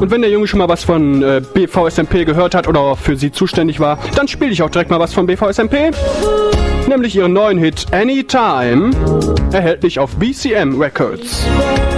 Und wenn der Junge schon mal was von BVSMP gehört hat oder für sie zuständig war, dann spiele ich auch direkt mal was von BVSMP. Nämlich ihren neuen Hit Anytime, erhältlich auf BCM Records.